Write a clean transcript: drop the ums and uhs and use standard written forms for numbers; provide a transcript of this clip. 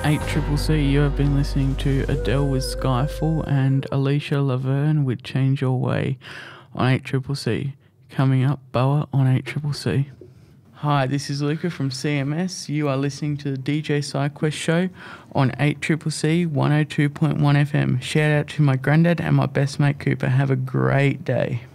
8CCC, you have been listening to Adele with Skyfall and Alicia Laverne with Change Your Way on 8CCC. Coming up, Boa on 8CCC. Hi, this is Luca from CMS. You are listening to the DJ SideQuest show on 8CCC 102.1 FM. Shout out to my granddad and my best mate Cooper. Have a great day.